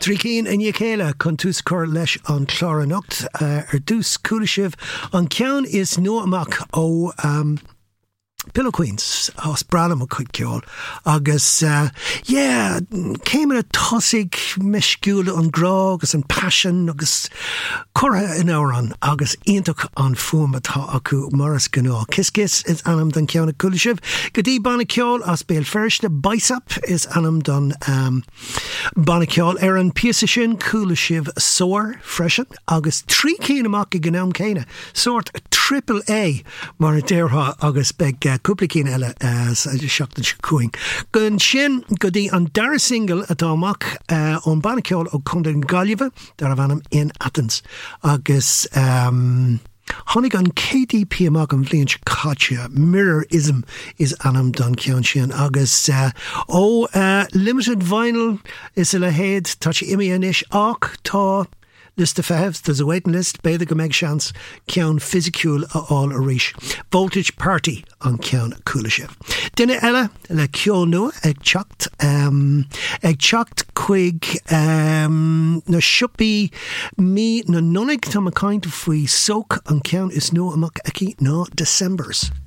Trícín in Chéile chun tús cur leis an chlárannacht ar dús cúlaisih an ceann is nua amach ó Pillow Queens os Branham a chuid ceol agus céimar a tosig meisciúla an grá agus an passion agus chortha in áran agus ionach an fuam atá acu maras gná. Kis is anam don ceanna cúlaisih go dtí banna ceol as béal first Bicep is anam don banna ceol ar an píosa sin cúlaisih sór freisin agus trícín amach I gnám céine sort triple A mar a déirtha agus beg cúpla cín eile seachtain se cuaing. Gon sin go dtí an dara single atá amach ón banna ceol ó Condan Galliva dar a bhanam in Athens agus Honnig an KDP amach an bhliain se caite Mirrorism is anam don ceann sin agus Limited Vinyl is a le héad tá sé imi inis ach tá list of fehs, there's a waiting list, beidh go meg seans ceann physiciúil a all a ríis. Voltage Party an ceann cúlaisih. Duine eile le ceol nua ag teacht chuig na siúpaí mí na nonnig tá a caint faoi soak an ceann is nua amach aici ná Decembers.